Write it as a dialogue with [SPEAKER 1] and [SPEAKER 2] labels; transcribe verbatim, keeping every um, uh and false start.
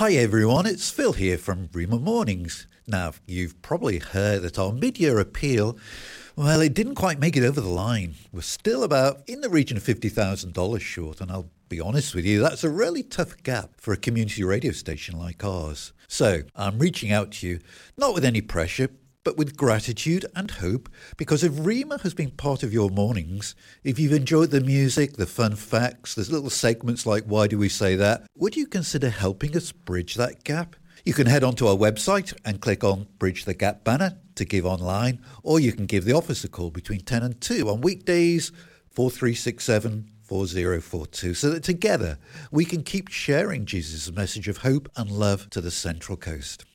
[SPEAKER 1] Hi everyone, it's Phil here from Rhema Mornings. Now, you've probably heard that our mid-year appeal, well, it didn't quite make it over the line. We're still about in the region of fifty thousand dollars short, and I'll be honest with you, that's a really tough gap for a community radio station like ours. So, I'm reaching out to you, not with any pressure, but with gratitude and hope, because if Rhema has been part of your mornings, if you've enjoyed the music, the fun facts, there's little segments like Why Do We Say That, would you consider helping us bridge that gap? You can head onto our website and click on Bridge the Gap banner to give online, or you can give the office a call between ten and two on weekdays, four three six seven, four zero four two, so that together we can keep sharing Jesus' message of hope and love to the Central Coast.